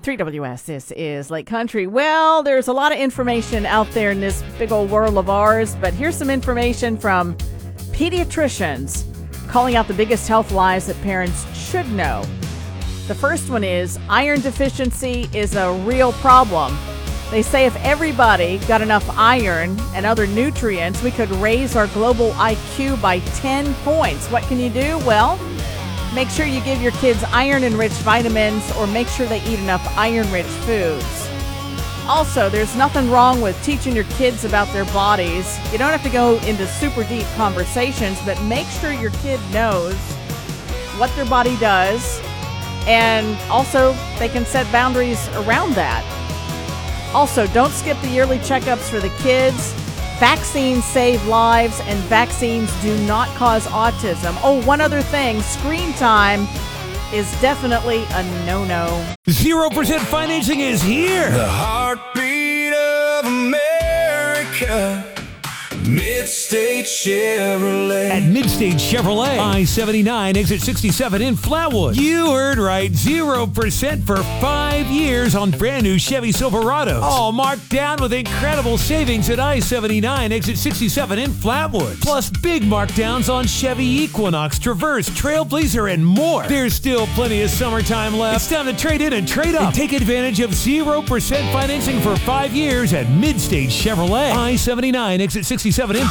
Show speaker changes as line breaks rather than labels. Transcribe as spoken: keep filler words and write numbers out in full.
Country, W S. This is Lake Country. Well, there's a lot of information out there in this big old world of ours, but here's some information from pediatricians calling out the biggest health lies that parents should know. The first one is iron deficiency is a real problem. They say if everybody got enough iron and other nutrients, we could raise our global I Q by ten points. What can you do? Well, make sure you give your kids iron-enriched vitamins or make sure they eat enough iron-rich foods. Also, there's nothing wrong with teaching your kids about their bodies. You don't have to go into super deep conversations, but make sure your kid knows what their body does, and also they can set boundaries around that. Also, don't skip the yearly checkups for the kids. Vaccines save lives, and vaccines do not cause autism. Oh, one other thing, screen time is definitely a no-no.
zero percent financing is here.
The heartbeat of America. Midstate Chevrolet.
At Midstate Chevrolet, I seventy-nine, exit sixty-seven in Flatwood. You heard right, zero percent for five years on brand new Chevy Silverados. All marked down with incredible savings at I seventy-nine, exit sixty-seven in Flatwood. Plus big markdowns on Chevy Equinox, Traverse, Trailblazer, and more. There's still plenty of summertime left. It's time to trade in and trade up. And take advantage of zero percent financing for five years at Midstate Chevrolet. I seventy-nine, exit sixty-seven in